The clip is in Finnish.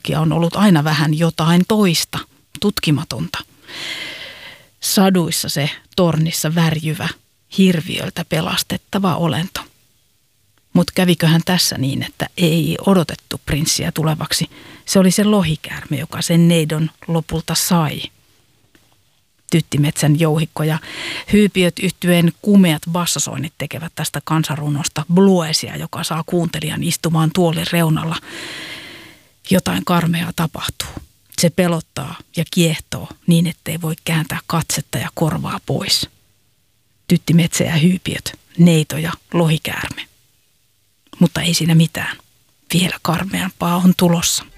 takia on ollut aina vähän jotain toista, tutkimatonta. Saduissa se tornissa värjyvä, hirviöltä pelastettava olento. Mutta käviköhän tässä niin, että ei odotettu prinssiä tulevaksi. Se oli se lohikäärme, joka sen neidon lopulta sai. Tyttimetsän jouhikko ja hyypiöt yhtyeen kumeat bassosoinnit tekevät tästä kansanrunosta bluesia, joka saa kuuntelijan istumaan tuolin reunalla. Jotain karmeaa tapahtuu. Se pelottaa ja kiehtoo niin, ettei voi kääntää katsetta ja korvaa pois. Tyttimetsä ja hyypiöt, neito ja lohikäärme. Mutta ei siinä mitään. Vielä karmeampaa on tulossa.